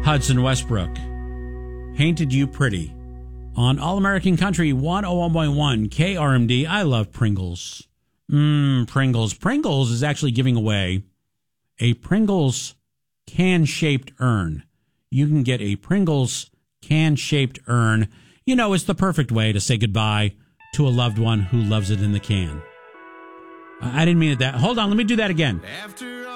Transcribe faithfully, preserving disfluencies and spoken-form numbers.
Hudson Westbrook. Painted You Pretty. On All-American Country one oh one point one K R M D. I love Pringles. Mmm, Pringles. Pringles is actually giving away a Pringles can-shaped urn. You can get a Pringles can-shaped urn. You know, it's the perfect way to say goodbye to a loved one who loves it in the can. I didn't mean it that. Hold on, let me do that again. After